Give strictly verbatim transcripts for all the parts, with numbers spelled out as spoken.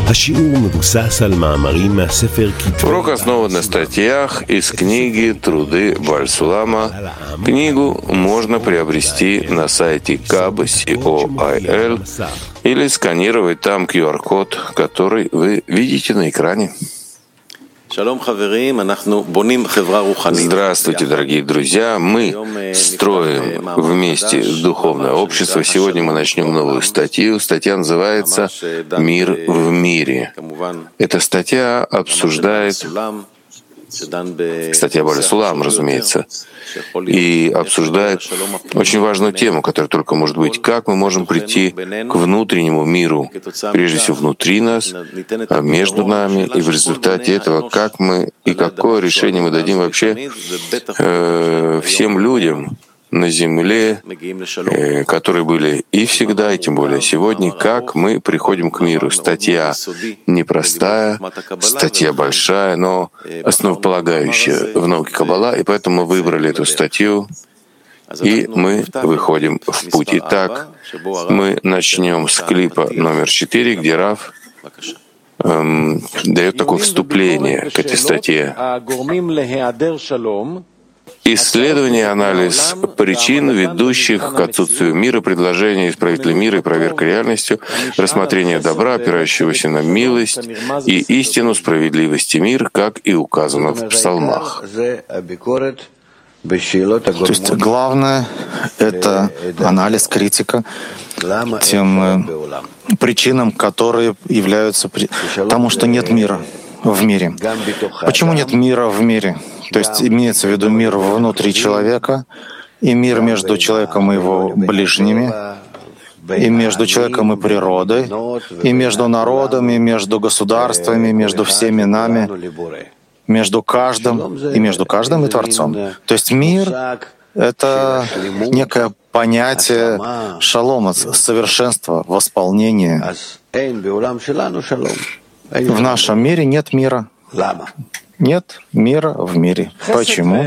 Урок основан на статьях из книги «Труды Бааль-Сулама». Книгу можно приобрести на сайте каб точка ком или сканировать там ку ар-код, который вы видите на экране. Здравствуйте, дорогие друзья! Мы строим вместе духовное общество. Сегодня мы начнем новую статью. Статья называется «Мир в мире». Эта статья обсуждает, статья Бааль-Сулам, разумеется, и обсуждает очень важную тему, которая только может быть, как мы можем прийти к внутреннему миру, прежде всего внутри нас, между нами, и в результате этого, как мы и какое решение мы дадим вообще э, всем людям на земле, э, которые были и всегда, и тем более сегодня, как мы приходим к миру. Статья непростая, статья большая, но основополагающая в науке Каббала, и поэтому мы выбрали эту статью, и мы выходим в путь. Итак, мы начнем с клипа номер четыре, где Рав эм, дает такое вступление к этой статье. Исследование и анализ причин, ведущих к отсутствию мира, предложение исправителя мира и проверка реальностью, рассмотрение добра, опирающегося на милость и истину справедливости мира, как и указано в псалмах. То есть главное — это анализ, критика тем причинам, которые являются при... тому, что нет мира в мире. Почему нет мира в мире? То есть имеется в виду мир внутри человека и мир между человеком и его ближними, и между человеком и природой, и между народами, между государствами, между всеми нами, между каждым и между каждым и Творцом. То есть мир — это некое понятие шалома, совершенства, восполнения. В нашем мире нет мира. Нет мира в мире. Почему?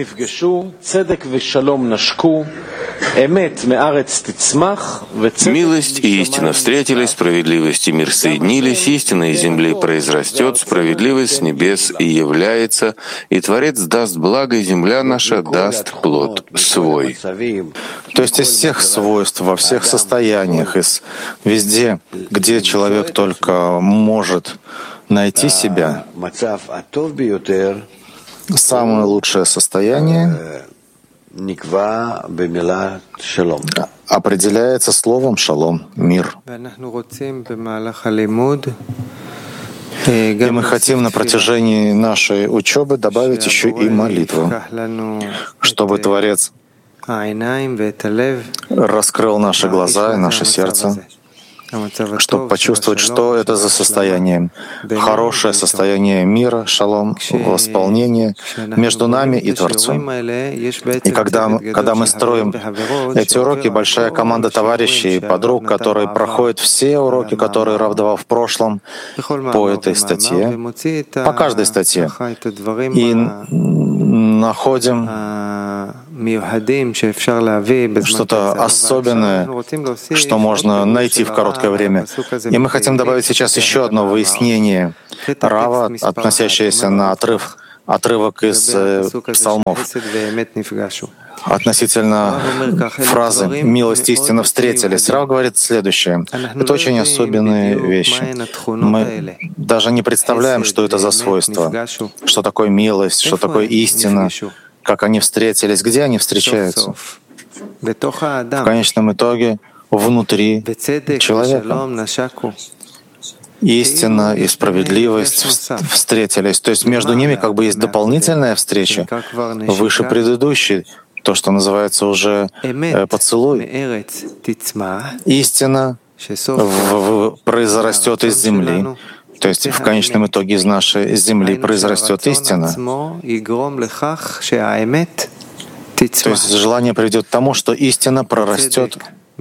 Милость и истина встретились, справедливость и мир соединились, истина из земли произрастет, справедливость с небес и является, и Творец даст благо, и земля наша даст плод свой. То есть из всех свойств, во всех состояниях, из везде, где человек только может найти себя, самое лучшее состояние определяется словом «шалом» — «мир». И мы хотим на протяжении нашей учебы добавить еще и молитву, чтобы Творец раскрыл наши глаза и наше сердце, чтобы почувствовать, что это за состояние. Хорошее состояние мира, шалом, восполнение между нами и Творцом. И когда, когда мы строим эти уроки, большая команда товарищей и подруг, которые проходят все уроки, которые Рав давал в прошлом по этой статье, по каждой статье, и находим что-то особенное, что можно найти в короткое время. И мы хотим добавить сейчас еще одно выяснение Рава, относящееся на отрыв, отрывок из э, псалмов, относительно фразы «милость и истина встретились». Рав говорит следующее. Это очень особенные вещи. Мы даже не представляем, что это за свойства, что такое милость, что такое истина, как они встретились, где они встречаются. В конечном итоге внутри человека. Истина и справедливость встретились. То есть между ними как бы есть дополнительная встреча, выше предыдущей, то, что называется уже э, поцелуй. Истина в, в, произрастет из земли. То есть в конечном итоге из нашей земли произрастет истина. То есть желание приведет к тому, что истина прорастет,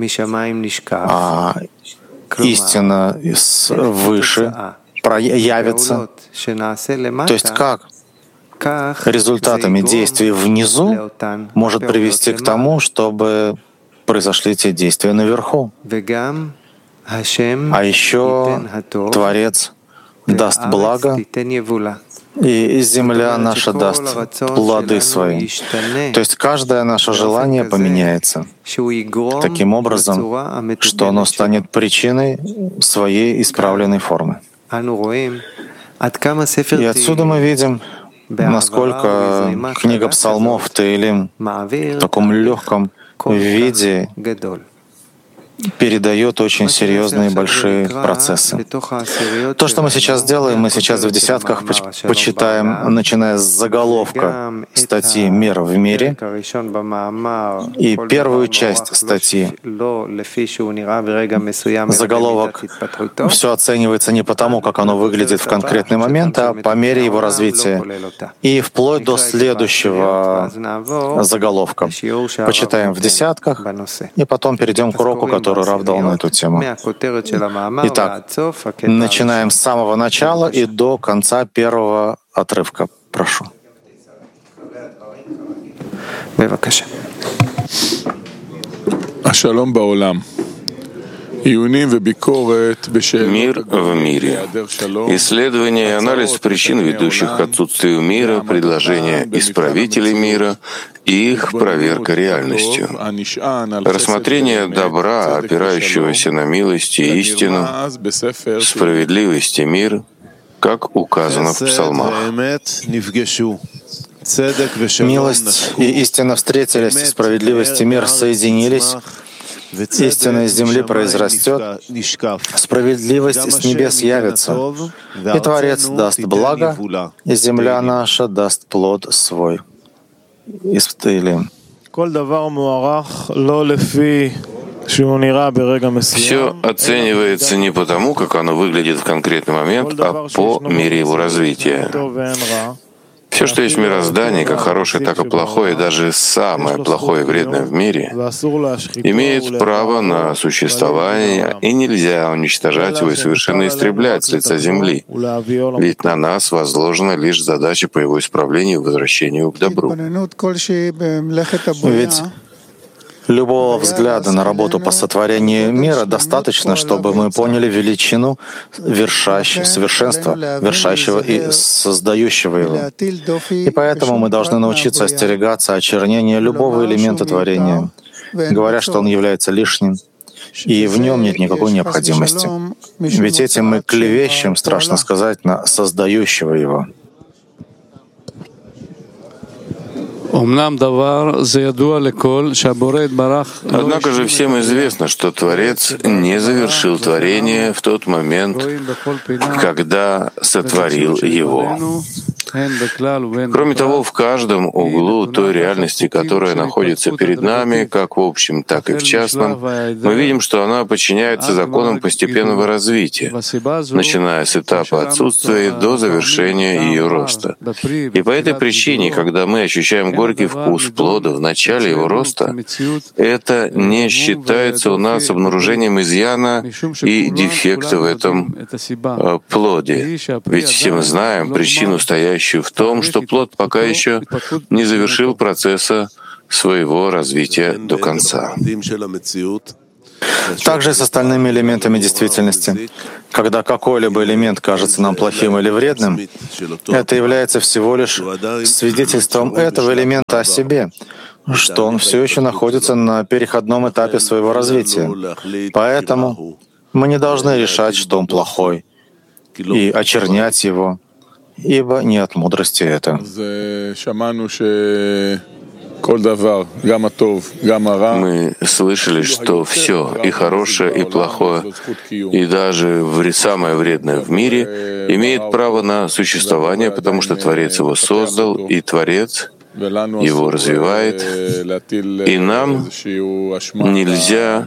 а истина свыше проявится. То есть как результатами действий внизу может привести к тому, чтобы произошли те действия наверху. А еще Творец даст благо, и земля наша даст плоды свои. То есть каждое наше желание поменяется таким образом, что оно станет причиной своей исправленной формы. И отсюда мы видим, насколько книга псалмов Теилим в таком легком виде передает очень серьезные большие процессы. То, что мы сейчас делаем, мы сейчас в десятках почитаем, начиная с заголовка статьи «Мир в мире» и первую часть статьи. Заголовок все оценивается не потому, как оно выглядит в конкретный момент, а по мере его развития. И вплоть до следующего заголовка. Почитаем в десятках, и потом перейдем к уроку, который Рав дал на эту тему. Итак, начинаем с самого начала и до конца первого отрывка. Прошу. Ашалом баолам. Мир в мире. Исследование и анализ причин, ведущих к отсутствию мира, предложения исправителей мира и их проверка реальностью. Рассмотрение добра, опирающегося на милость и истину, справедливость и мир, как указано в псалмах. Милость и истина встретились, справедливость и мир соединились. Истина из земли произрастет, справедливость с небес явится, и Творец даст благо, и земля наша даст плод свой. Из Теилим. Все оценивается не потому, как оно выглядит в конкретный момент, а по мере его развития. Все, что есть в мироздании, как хорошее, так и плохое, даже самое плохое и вредное в мире, имеет право на существование, и нельзя уничтожать его и совершенно истреблять с лица земли. Ведь на нас возложена лишь задача по его исправлению и возвращению к добру. Ведь любого взгляда на работу по сотворению мира достаточно, чтобы мы поняли величину вершащего, совершенства, вершащего и создающего его. И поэтому мы должны научиться остерегаться очернения любого элемента творения, говоря, что он является лишним, и в нем нет никакой необходимости. Ведь этим мы клевещем, страшно сказать, на создающего его. Однако же всем известно, что Творец не завершил творение в тот момент, когда сотворил его. Кроме того, в каждом углу той реальности, которая находится перед нами, как в общем, так и в частном, мы видим, что она подчиняется законам постепенного развития, начиная с этапа отсутствия до завершения ее роста. И по этой причине, когда мы ощущаем горький вкус плода в начале его роста, это не считается у нас обнаружением изъяна и дефекта в этом плоде. Ведь все мы знаем причину, стоящую в том, что плод пока еще не завершил процесса своего развития до конца. Также с остальными элементами действительности. Когда какой-либо элемент кажется нам плохим или вредным, это является всего лишь свидетельством этого элемента о себе, что он все еще находится на переходном этапе своего развития. Поэтому мы не должны решать, что он плохой, и очернять его, ибо не от мудрости это. Мы слышали, что все, и хорошее, и плохое, и даже самое вредное в мире имеет право на существование, потому что Творец его создал, и Творец его развивает, и нам нельзя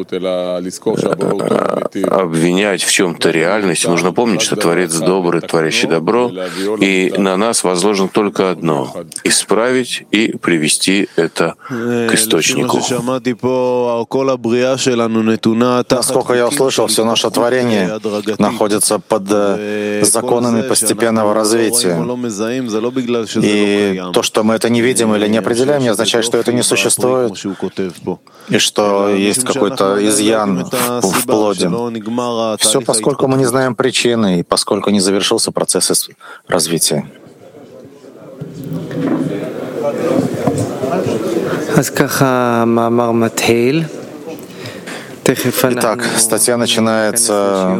обвинять в чем-то реальность. Нужно помнить, что Творец добрый, творящий добро, и на нас возложено только одно — исправить и привести это к источнику. Насколько я услышал, все наше творение находится под законами постепенного развития. И то, что мы мы это не видим или не определяем, не означает, что это не существует, и что есть какой-то изъян в, в плоде. Все, поскольку мы не знаем причины, и поскольку не завершился процесс развития. Итак, статья начинается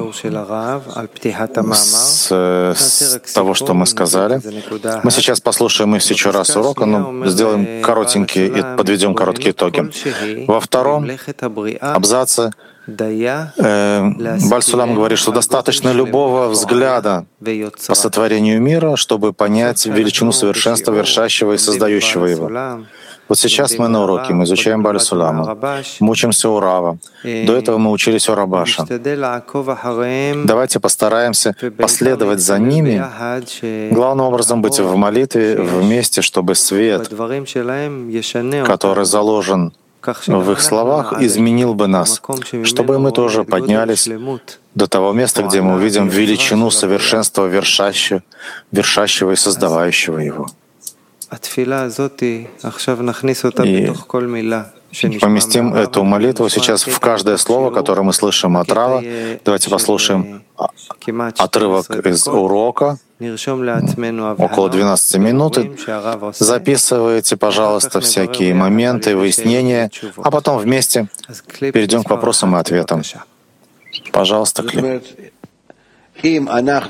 с, с того, что мы сказали. Мы сейчас послушаем еще раз урока, но сделаем коротенькие и подведем короткие итоги. Во втором абзаце э, Бааль Сулам говорит, что достаточно любого взгляда по сотворению мира, чтобы понять величину совершенства, вершащего и создающего его. Вот сейчас мы на уроке, мы изучаем Бааля Сулама, мы учимся у Рава. До этого мы учились у Рабаша. Давайте постараемся последовать за ними, главным образом быть в молитве вместе, чтобы свет, который заложен в их словах, изменил бы нас, чтобы мы тоже поднялись до того места, где мы увидим величину совершенства вершащего, вершащего и создавающего его. И поместим эту молитву сейчас в каждое слово, которое мы слышим от Рава. Давайте послушаем отрывок из урока, около двенадцати минут. Записывайте, пожалуйста, всякие моменты, выяснения, а потом вместе перейдем к вопросам и ответам. Пожалуйста, Клим. То есть,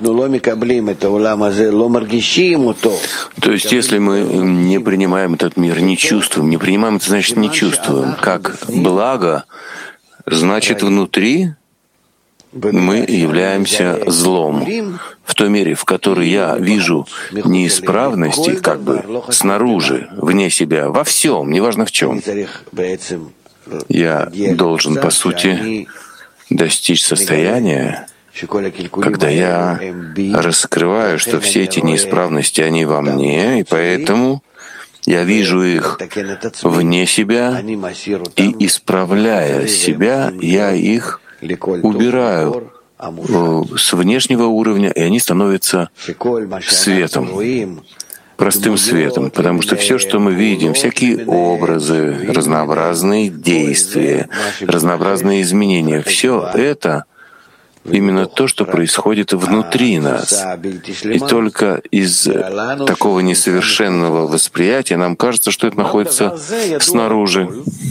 если мы не принимаем этот мир, не чувствуем, не принимаем, это значит не чувствуем. Как благо, значит внутри мы являемся злом. В той мере, в которой я вижу неисправности, как бы снаружи, вне себя, во всем, неважно в чем, я должен, по сути, достичь состояния, когда я раскрываю, что все эти неисправности, они во мне, и поэтому я вижу их вне себя, и, исправляя себя, я их убираю с внешнего уровня, и они становятся светом, простым светом, потому что все, что мы видим, всякие образы, разнообразные действия, разнообразные изменения, все это именно то, что происходит внутри нас. И только из такого несовершенного восприятия нам кажется, что это находится снаружи.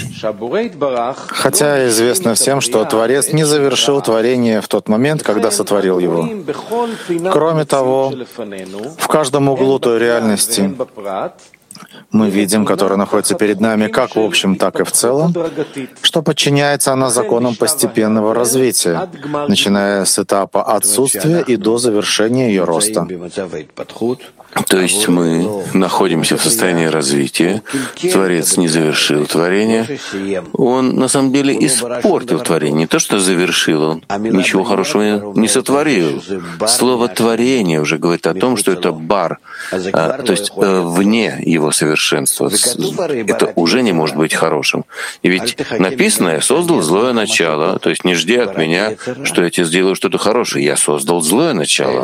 Хотя известно всем, что Творец не завершил творение в тот момент, когда сотворил его. Кроме того, в каждом углу той реальности мы видим, которая находится перед нами как в общем, так и в целом, что подчиняется она законам постепенного развития, начиная с этапа отсутствия и до завершения ее роста. То есть мы находимся в состоянии развития, Творец не завершил творение, Он на самом деле испортил творение, не то что завершил, Он ничего хорошего не сотворил. Слово «творение» уже говорит о том, что это бар, а, то есть э, вне его совершенства. Это уже не может быть хорошим. И ведь написано «Я создал злое начало», то есть не жди от меня, что я тебе сделаю что-то хорошее, я создал злое начало.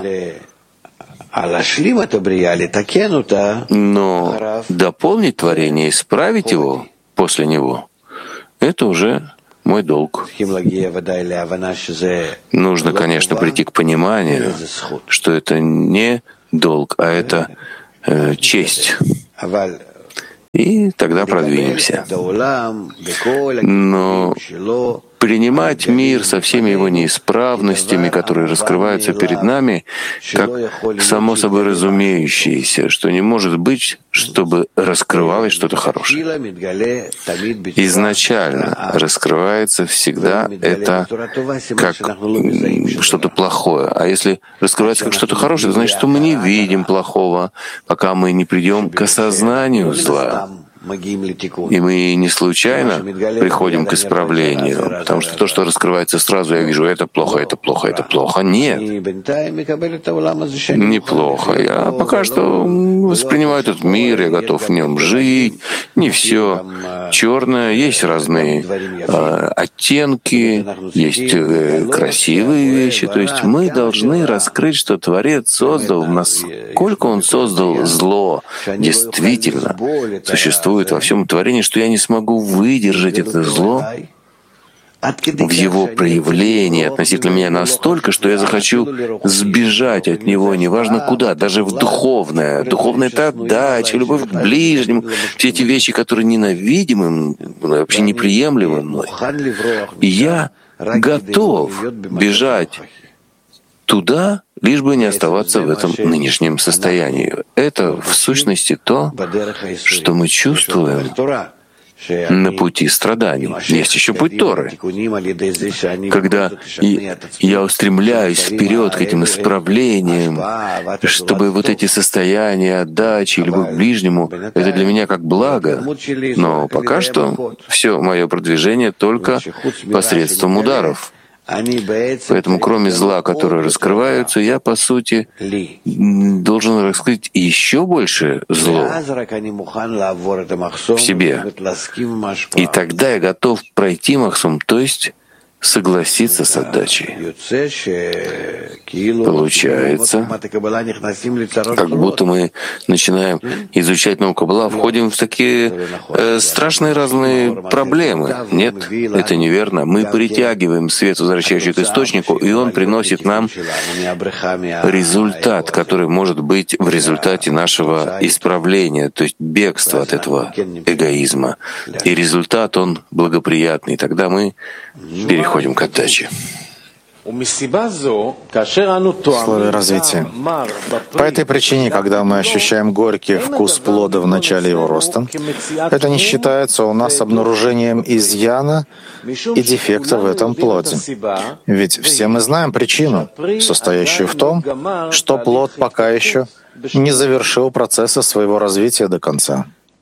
Но дополнить творение, исправить его после него, это уже мой долг. Нужно, конечно, прийти к пониманию, что это не долг, а это э, честь. И тогда продвинемся. Но принимать мир со всеми его неисправностями, которые раскрываются перед нами, как само собой разумеющееся, что не может быть, чтобы раскрывалось что-то хорошее. Изначально раскрывается всегда это как что-то плохое. А если раскрывается как что-то хорошее, это значит, что мы не видим плохого, пока мы не придем к осознанию зла. И мы не случайно приходим к исправлению, потому что то, что раскрывается сразу, я вижу, это плохо, это плохо, это плохо. Нет, неплохо. Я пока что воспринимаю этот мир, я готов в нем жить. Не все черное, есть разные э, оттенки, есть э, красивые вещи. То есть мы должны раскрыть, что Творец создал, насколько Он создал зло, действительно существует во всем творении, что я не смогу выдержать это зло в его проявлении относительно меня настолько, что я захочу сбежать от него, неважно куда, даже в духовное. Духовное — это отдача, любовь к ближнему, все эти вещи, которые ненавидимы, вообще неприемлемы мной. И я готов бежать туда, лишь бы не оставаться в этом нынешнем состоянии. Это, в сущности, то, что мы чувствуем на пути страданий. Есть еще путь Торы. Когда я устремляюсь вперед к этим исправлениям, чтобы вот эти состояния отдачи, любовь к ближнему, это для меня как благо. Но пока что все мое продвижение только посредством ударов. Поэтому, кроме зла, которые раскрываются, я, по сути, должен раскрыть еще больше зло в себе. И тогда я готов пройти махсум, то есть согласиться с отдачей. Получается, как будто мы начинаем изучать науку Каббала, входим в такие э, страшные разные проблемы. Нет, это неверно. Мы притягиваем свет, возвращающий к источнику, и он приносит нам результат, который может быть в результате нашего исправления, то есть бегства от этого эгоизма. И результат, он благоприятный. Тогда мы переходим к отдаче. Условия развития. По этой причине, когда мы ощущаем горький вкус плода в начале его роста, это не считается у нас обнаружением изъяна и дефекта в этом плоде. Ведь все мы знаем причину, состоящую в том, что плод пока еще не завершил процесса своего развития до конца.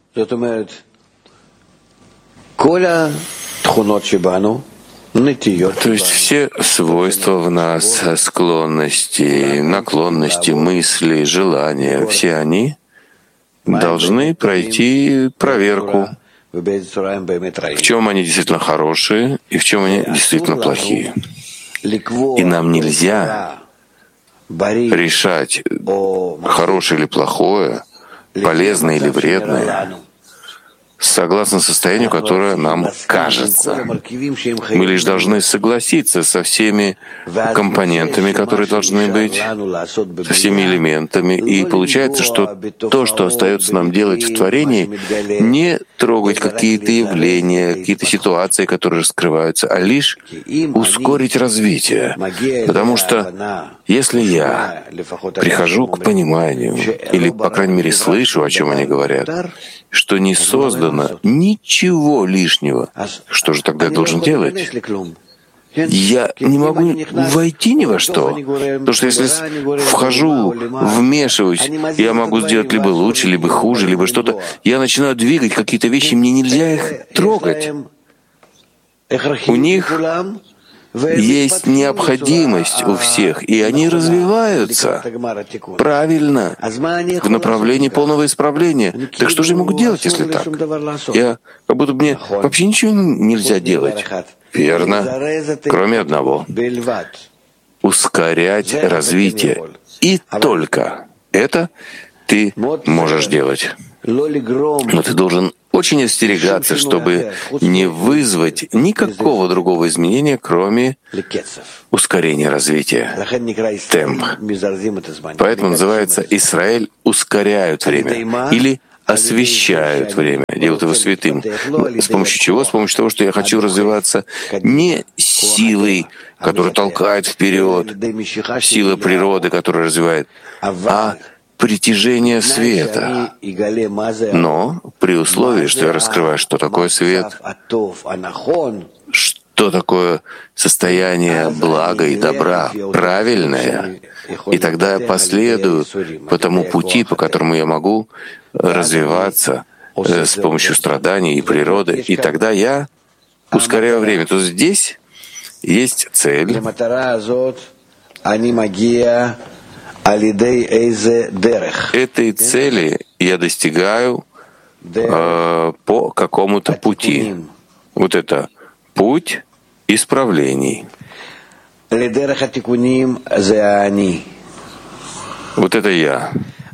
То есть все свойства в нас, склонности, наклонности, мысли, желания, все они должны пройти проверку, в чем они действительно хорошие и в чем они действительно плохие. И нам нельзя решать, хорошее или плохое, полезное или вредное, согласно состоянию, которое нам кажется. Мы лишь должны согласиться со всеми компонентами, которые должны быть, со всеми элементами. И получается, что то, что остается нам делать в творении, не трогать какие-то явления, какие-то ситуации, которые раскрываются, а лишь ускорить развитие. Потому что если я прихожу к пониманию, или, по крайней мере, слышу, о чем они говорят, что не создано ничего лишнего, что же тогда я должен делать? Я не могу войти ни во что. Потому что если вхожу, вмешиваюсь, я могу сделать либо лучше, либо хуже, либо что-то. Я начинаю двигать какие-то вещи, мне нельзя их трогать. У них есть необходимость у всех, и они развиваются правильно в направлении полного исправления. Так что же я могу делать, если так? Я как будто мне вообще ничего нельзя делать. Верно, кроме одного — ускорять развитие. И только это ты можешь делать. Но ты должен очень остерегаться, чтобы не вызвать никакого другого изменения, кроме ускорения развития. Темп. Поэтому называется «Израиль ускоряют время» или освещают время, делают его святым. С помощью чего? С помощью того, что я хочу развиваться не силой, которая толкает вперед, сила природы, которая развивает, а притяжение света. Но при условии, что я раскрываю, что такое свет, что такое состояние блага и добра, правильное, и тогда я последую по тому пути, по которому я могу развиваться э, с помощью страданий и природы, и тогда я ускоряю время. То есть здесь есть цель. Этой цели я достигаю э, по какому-то пути. Вот это путь исправлений. Вот это я.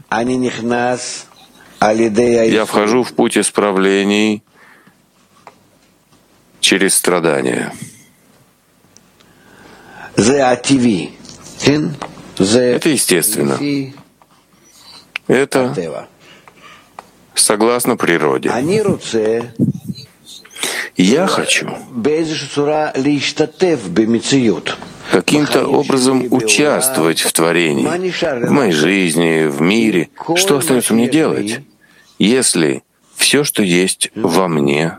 Я вхожу в путь исправлений через страдания. Это естественно. Это согласно природе. Я хочу каким-то образом участвовать в творении, в моей жизни, в мире. Что остается мне делать, если все, что есть во мне,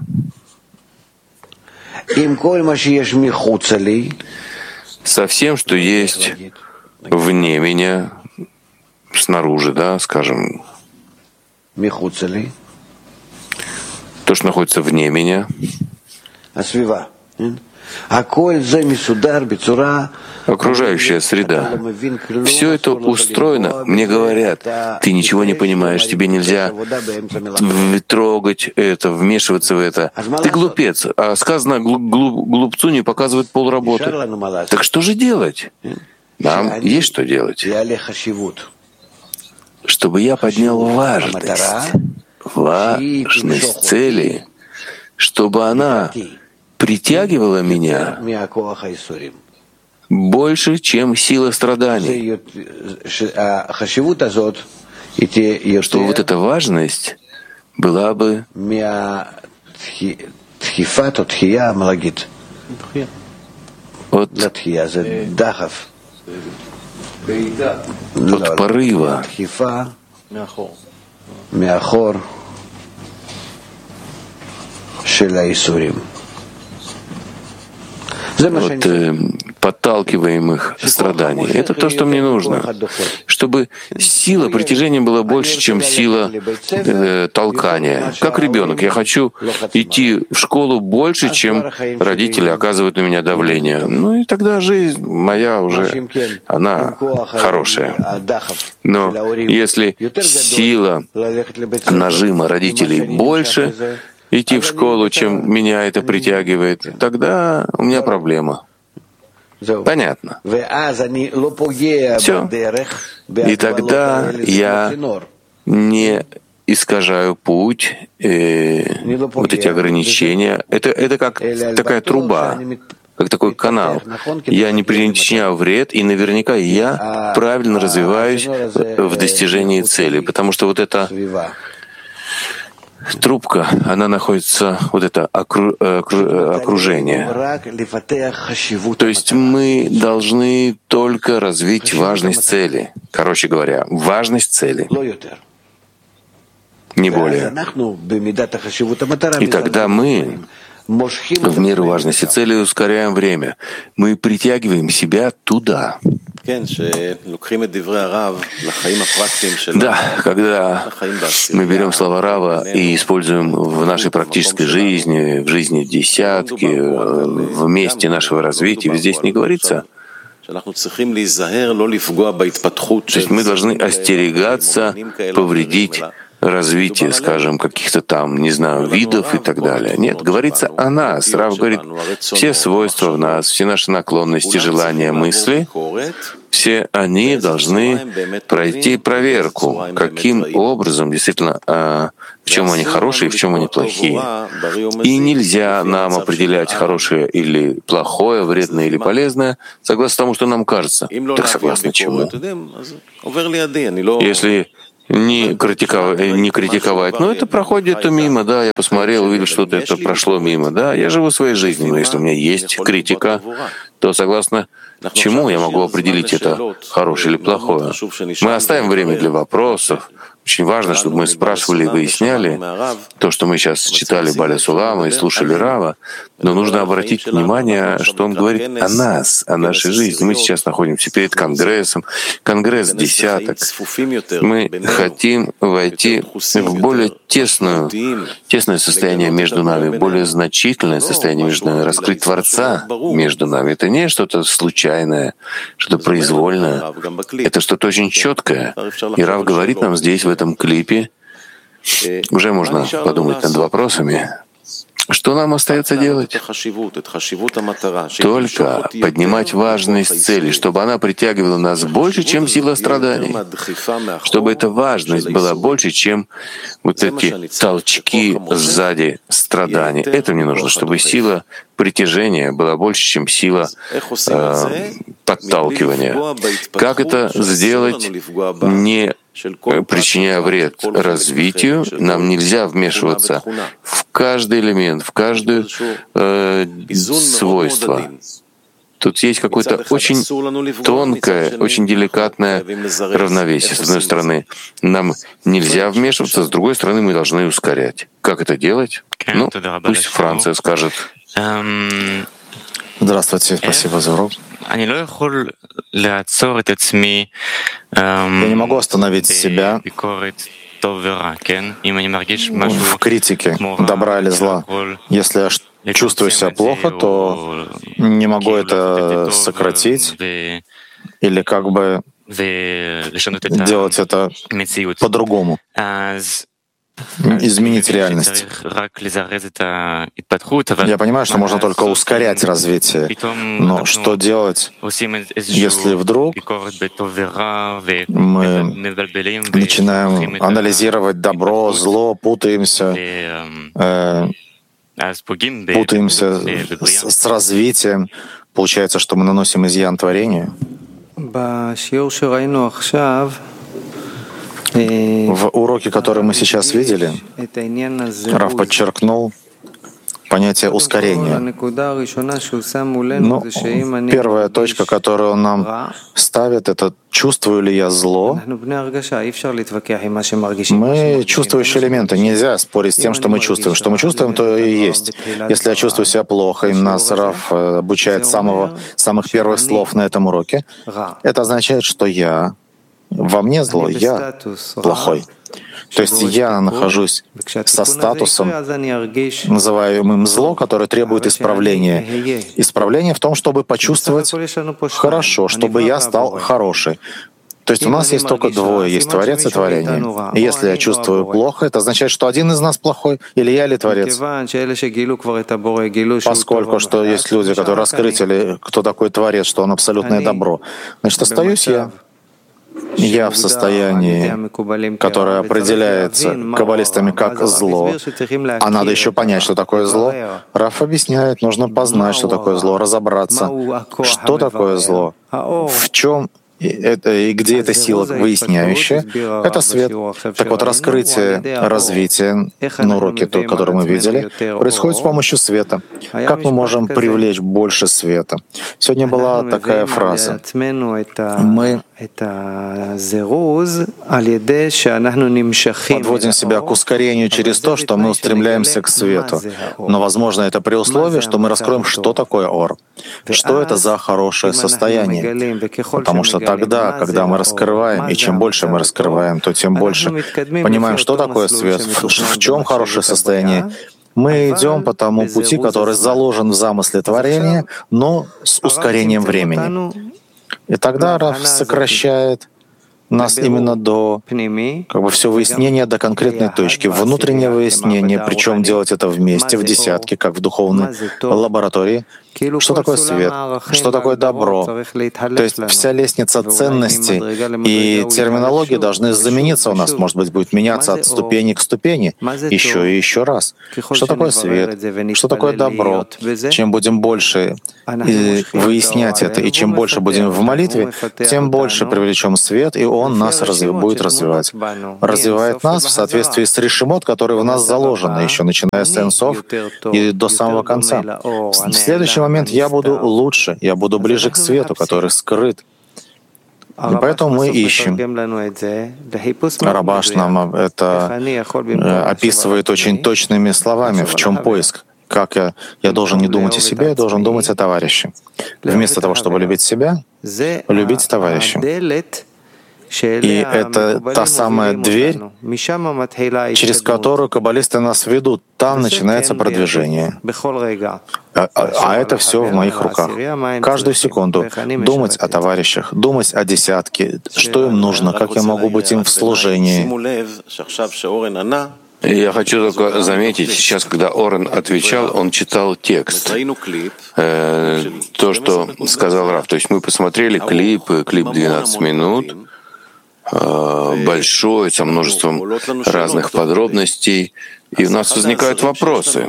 со всем, что есть вне меня, снаружи, да, скажем, то, что находится вне меня, окружающая среда, все это устроено. Мне говорят, ты ничего не понимаешь, тебе нельзя трогать это, вмешиваться в это. Ты глупец. А сказано, глупцу не показывает полработы. Так что же делать? Нам есть что делать. Чтобы я поднял важность, важность цели, чтобы она притягивала меня больше, чем сила страданий. Что вот эта важность была бы от, от порыва, от э, подталкиваемых страданий. Это то, что мне нужно. Чтобы сила притяжения была больше, чем сила э, толкания. Как ребенок. Я хочу идти в школу больше, чем родители оказывают на меня давление. Ну и тогда жизнь моя уже, она хорошая. Но если сила нажима родителей больше, идти в школу, чем меня это притягивает, тогда у меня проблема. Понятно. Все. И тогда я не искажаю путь, э, вот эти ограничения. Это, это как такая труба, как такой канал. Я не причиняю вред, и наверняка я правильно развиваюсь в достижении цели, потому что вот это трубка, она находится, вот это окру, окру, окружение. То есть мы должны только развить важность цели. Короче говоря, важность цели. Не более. И тогда мы в меру важности цели ускоряем время. Мы притягиваем себя туда. Да, когда мы берем слова Рава и используем в нашей практической жизни, в жизни десятки, в месте нашего развития, здесь не говорится, то есть мы должны остерегаться повредить развитие, скажем, каких-то там, не знаю, видов и так далее. Нет, говорится о нас. Рав говорит, все свойства в нас, все наши наклонности, желания, мысли, все они должны пройти проверку, каким образом, действительно, в чем они хорошие, в чем они плохие. И нельзя нам определять хорошее или плохое, вредное или полезное, согласно тому, что нам кажется. Так согласно чему? Если не критиковать, не критиковать. Но это проходит мимо, да, я посмотрел, увидел, что-то это прошло мимо, да, я живу своей жизнью, но если у меня есть критика, то согласно чему я могу определить, это хорошее или плохое. Мы оставим время для вопросов. Очень важно, чтобы мы спрашивали и выясняли то, что мы сейчас читали Баля Сулама и слушали Рава. Но нужно обратить внимание, что он говорит о нас, о нашей жизни. Мы сейчас находимся перед Конгрессом, Конгресс десяток. Мы хотим войти в более тесную, тесное состояние между нами, более значительное состояние между нами, раскрыть Творца между нами. Это не что-то случайное, что-то произвольное. Это что-то очень четкое. И Рав говорит нам здесь, в этом клипе, уже можно подумать над вопросами, что нам остается делать? Только поднимать важность цели, чтобы она притягивала нас больше, чем сила страданий, чтобы эта важность была больше, чем вот эти толчки сзади страданий. Это мне нужно, чтобы сила притяжения была больше, чем сила э, подталкивания. Как это сделать, не причиняя вред развитию? Нам нельзя вмешиваться в каждый элемент, в каждое э, свойство. Тут есть какое-то очень тонкое, очень деликатное равновесие. С одной стороны, нам нельзя вмешиваться, с другой стороны, мы должны ускорять. Как это делать? Ну, пусть Франция скажет. Здравствуйте, спасибо за урок. Я не могу остановить себя в критике добра или зла. Если я чувствую себя плохо, то не могу это сократить или как бы делать это по-другому, изменить реальность. Я понимаю, что можно только ускорять развитие, но что делать, если вдруг мы начинаем анализировать добро, зло, путаемся, э, путаемся с, с развитием, получается, что мы наносим изъян творению? В уроке, который мы сейчас видели, Рав подчеркнул понятие ускорения. Но первая точка, которую он нам ставит, это чувствую ли я зло. Мы чувствующие элементы. Нельзя спорить с тем, что мы чувствуем. Что мы чувствуем, то и есть. Если я чувствую себя плохо, и нас Рав обучает с самого, самых первых слов на этом уроке, это означает, что я во мне зло, я плохой. То есть я нахожусь со статусом, называемым зло, которое требует исправления. Исправление в том, чтобы почувствовать хорошо, чтобы я стал хороший. То есть у нас есть только двое, есть Творец и творение. И если я чувствую плохо, это означает, что один из нас плохой, или я, или Творец. Поскольку что есть люди, которые раскрыли, кто такой Творец, что он абсолютное добро, значит, остаюсь я. Я в состоянии, которое определяется каббалистами как зло, а надо еще понять, что такое зло. Рав объясняет, нужно познать, что такое зло, разобраться, что такое зло, в чем это, и где эта сила выясняющая, это свет. Так вот, раскрытие, развитие на уроке, то, который мы видели, происходит с помощью света. Как мы можем привлечь больше света? Сегодня была такая фраза. Мы подводим себя к ускорению через то, что мы устремляемся к свету. Но, возможно, это при условии, что мы раскроем, что такое ор, что это за хорошее состояние. Потому что тогда, когда мы раскрываем, и чем больше мы раскрываем, то тем больше понимаем, что такое свет, в чем хорошее состояние. Мы идем по тому пути, который заложен в замысле творения, но с ускорением времени. И тогда Рав сокращает нас именно до как бы все выяснения до конкретной точки, внутреннее выяснение, причем делать это вместе, в десятке, как в духовной лаборатории. Что такое свет? Что такое добро? То есть вся лестница ценностей и терминологии должны замениться у нас, может быть, будет меняться от ступени к ступени, еще и еще раз. Что такое свет? Что такое добро? Чем будем больше выяснять это, и чем больше будем в молитве, тем больше привлечем свет, и он нас развив, будет развивать. Развивает нас в соответствии с решимот, которые в нас заложены, еще начиная с энсов и до самого конца. В следующем момент я буду лучше, я буду ближе к свету, который скрыт. И поэтому мы ищем. Рабаш нам это описывает очень точными словами, в чем поиск. как я, я должен не думать о себе, я должен думать о товарище. Вместо того, чтобы любить себя, любить товарища. И это та самая дверь, через которую каббалисты нас ведут. Там начинается продвижение. А, а это все в моих руках. Каждую секунду думать о товарищах, думать о десятке, что им нужно, как я могу быть им в служении. Я хочу только заметить, сейчас, когда Орен отвечал, он читал текст. Э, то, что сказал Рав. То есть мы посмотрели клип, клип двенадцать минут, э, большой, со множеством разных подробностей. И у нас возникают вопросы.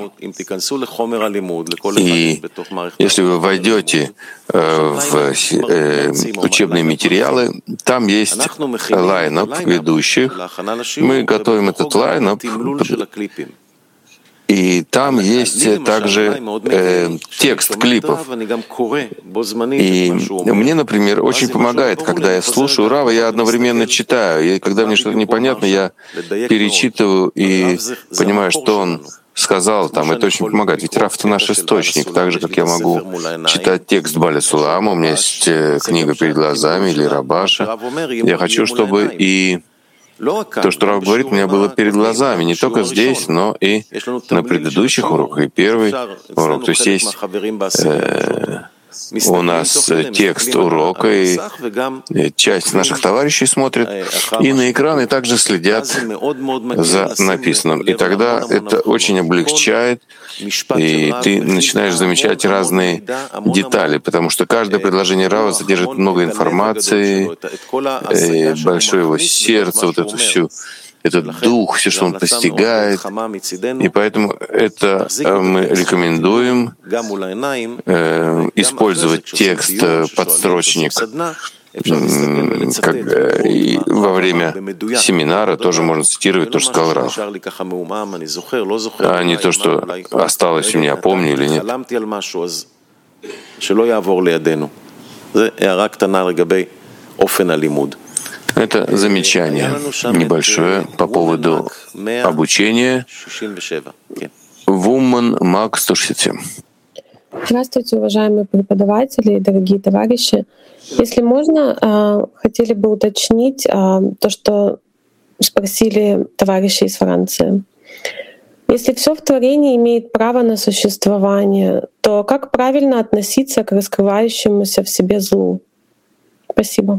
И если вы войдете э, в э, учебные материалы, там есть лайнап ведущих. Мы готовим этот лайнап, и там есть также э, текст клипов. И мне, например, очень помогает, когда я слушаю Рава, я одновременно читаю. И когда мне что-то непонятно, я перечитываю и понимаю, что он сказал там. Это очень помогает. Ведь Рав — это наш источник. Так же, как я могу читать текст Баля Сулама, у меня есть книга перед глазами, или Рабаша. Я хочу, чтобы и то, что Рав говорит, у меня было перед глазами, не только здесь, но и на предыдущих уроках. И первый урок, то есть есть э, у нас текст урока, и часть наших товарищей смотрит и на экран, и также следят за написанным. И тогда это очень облегчает, и ты начинаешь замечать разные детали, потому что каждое предложение Рава содержит много информации, большое его сердце, вот эту всю этот дух, все, что он постигает. И поэтому это мы рекомендуем э, использовать текст подстрочник как, и во время семинара тоже можно цитировать то, что сказал Рав, а не то, что осталось у меня, помню или нет. Это замечание небольшое по поводу обучения. Woman Мак сто шестьдесят семь. Здравствуйте, уважаемые преподаватели и дорогие товарищи. Если можно, хотели бы уточнить то, что спросили товарищи из Франции. Если все в творении имеет право на существование, то как правильно относиться к раскрывающемуся в себе злу? Спасибо.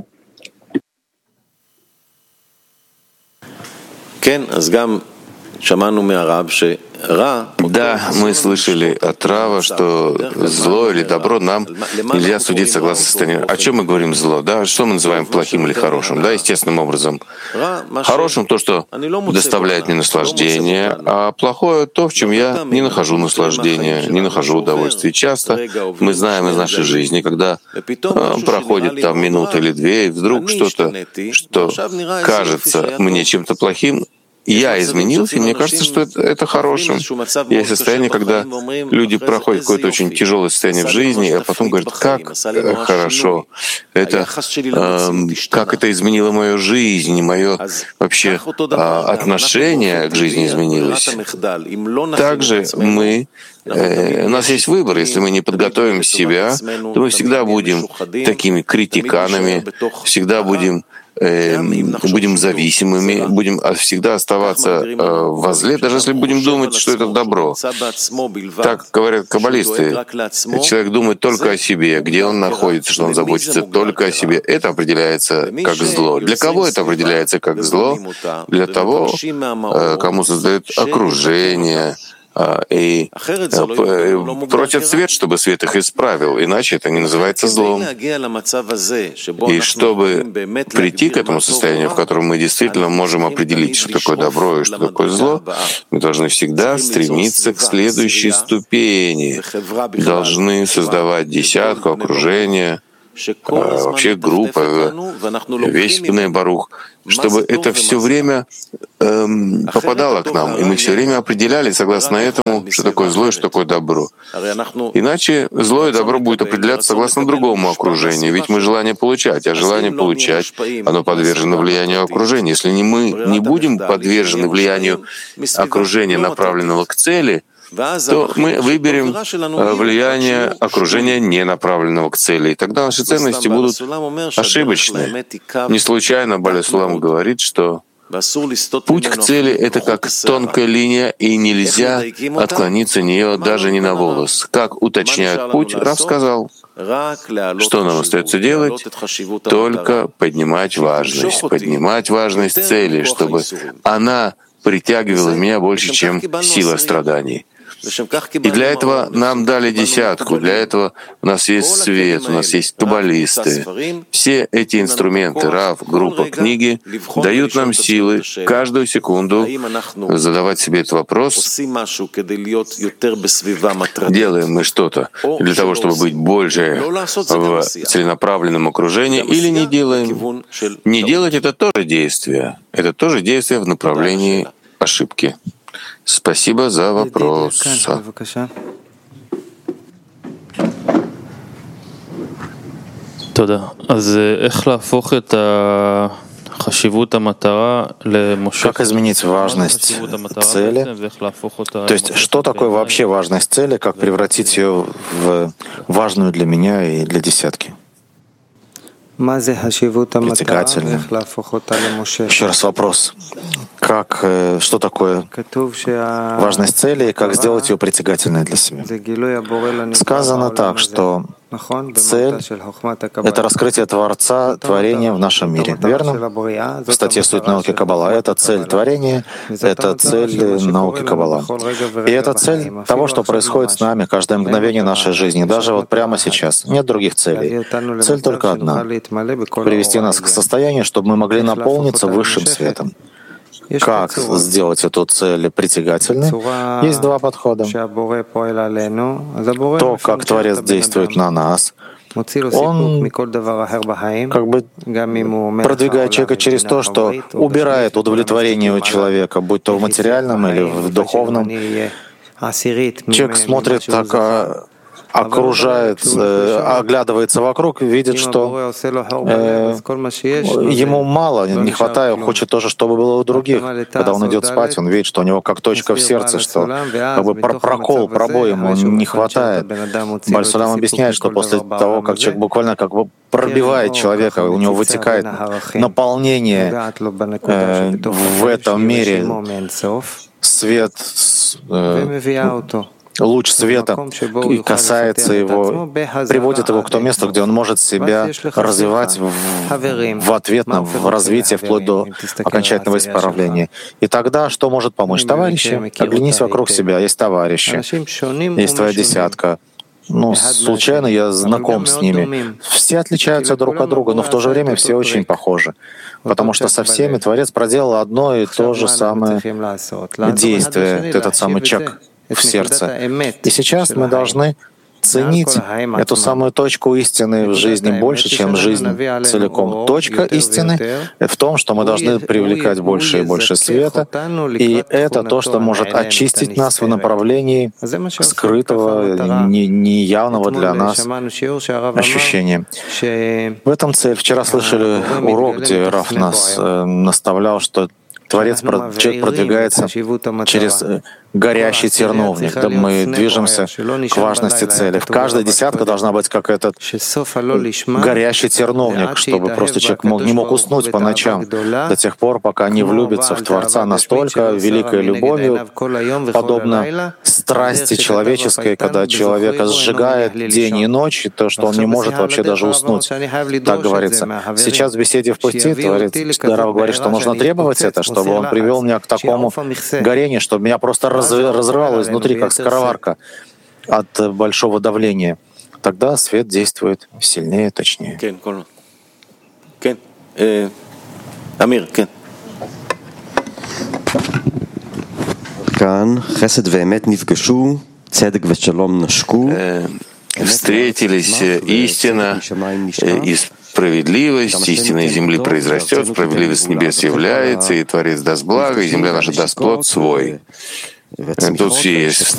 Да, мы слышали от Рава, что зло или добро нам нельзя судить согласно состоянию. О чем мы говорим зло? Да, что мы называем плохим или хорошим? Да, естественным образом. Хорошим то, что доставляет мне наслаждение, а плохое то, в чем я не нахожу наслаждения, не нахожу удовольствия. Часто мы знаем из нашей жизни, когда а, проходит там минута или две, и вдруг что-то, что кажется мне чем-то плохим, я изменился, и мне кажется, что это, это хорошим. Есть состояние, когда люди проходят какое-то очень тяжелое состояние в жизни, а потом говорят, как хорошо, это, э, как это изменило мою жизнь, мое вообще э, отношение к жизни изменилось. Также мы, э, у нас есть выбор. Если мы не подготовим себя, то мы всегда будем такими критиканами, всегда будем будем зависимыми, будем всегда оставаться во зле, даже если будем думать, что это добро. Так говорят каббалисты. Человек думает только о себе, где он находится, что он заботится только о себе. Это определяется как зло. Для кого это определяется как зло? Для того, кому создает окружение, и просят свет, чтобы свет их исправил, иначе это не называется злом. И чтобы прийти к этому состоянию, в котором мы действительно можем определить, что такое добро и что такое зло, мы должны всегда стремиться к следующей ступени, должны создавать десятку, окружение, вообще группа, весь Пней Барух, чтобы это все время эм, попадало к нам, и мы все время определяли, согласно этому, что такое зло и что такое добро. Иначе зло и добро будет определяться согласно другому окружению, ведь мы желание получать, а желание получать, оно подвержено влиянию окружения. Если не мы не будем подвержены влиянию окружения, направленного к цели, то мы выберем влияние окружения, не направленного к цели. И тогда наши ценности будут ошибочны. Не случайно Бааль Сулам говорит, что путь к цели — это как тонкая линия, и нельзя отклониться от нее даже не на волос. Как уточняют путь, Рав сказал, что нам остается делать? Только поднимать важность, поднимать важность цели, чтобы она притягивала меня больше, чем сила страданий. И для этого нам дали десятку, для этого у нас есть свет, у нас есть каббалисты. Все эти инструменты, Рав, группа, книги дают нам силы каждую секунду задавать себе этот вопрос: делаем мы что-то для того, чтобы быть больше в целенаправленном окружении, или не делаем? Не делать — это тоже действие. Это тоже действие в направлении ошибки. Спасибо за вопрос. Как изменить важность цели? То есть, что такое вообще важность цели, как превратить ее в важную для меня и для десятки? Притягательным. Еще раз вопрос. Как, что такое важность цели и как сделать ее притягательной для себя? Сказано так, что цель — это раскрытие Творца, творения в нашем мире. Верно? В статье «Суть науки Каббала» это цель творения, это цель науки Каббала. И это цель того, что происходит с нами каждое мгновение нашей жизни, даже вот прямо сейчас. Нет других целей. Цель только одна — привести нас к состоянию, чтобы мы могли наполниться высшим светом. Как сделать эту цель притягательной? Есть два подхода. То, как Творец действует на нас, он как бы продвигает человека через то, что убирает удовлетворение у человека, будь то в материальном или в духовном. Человек смотрит так, окружает, э, оглядывается вокруг, видит, что э, ему мало, не хватает, хочет тоже, чтобы было у других. Когда он идет спать, он видит, что у него как точка в сердце, что как бы прокол, пробой ему не хватает. Бааль Сулам объясняет, что после того, как человек буквально как бы пробивает человека, у него вытекает наполнение э, в этом мире, свет, э, луч света и касается его, приводит его к тому месту, где он может себя развивать в, в ответ на в развитие вплоть до окончательного исправления. И тогда что может помочь? Товарищи, оглянись вокруг себя, есть товарищи, есть твоя десятка. Ну, случайно я знаком с ними. Все отличаются друг от друга, но в то же время все очень похожи. Потому что со всеми Творец проделал одно и то же самое действие, этот самый чак в сердце. И сейчас мы должны ценить эту самую точку истины в жизни больше, чем жизнь целиком. Точка истины в том, что мы должны привлекать больше и больше света, и это то, что может очистить нас в направлении скрытого, неявного для нас ощущения. В этом цель. Вчера слышали урок, где Рав нас э, наставлял, что Творец, человек продвигается через горящий терновник. Да, мы движемся к важности цели. В каждой десятке должна быть как этот горящий терновник, чтобы просто человек мог, не мог уснуть по ночам до тех пор, пока не влюбится в Творца настолько великой любовью, подобно страсти человеческой, когда человека сжигает день и ночь, и то, что он не может вообще даже уснуть. Так говорится. Сейчас в беседе в пути Творец Рав говорит, что нужно требовать это, чтобы он привел меня к такому горению, чтобы меня просто разрывало изнутри, как скороварка от большого давления. Тогда свет действует сильнее, точнее. Амир, кен. Встретились истина и справедливость, истина из земли произрастет, справедливость с небес является, и Творец даст благо, и земля наша даст плод свой. Тут все есть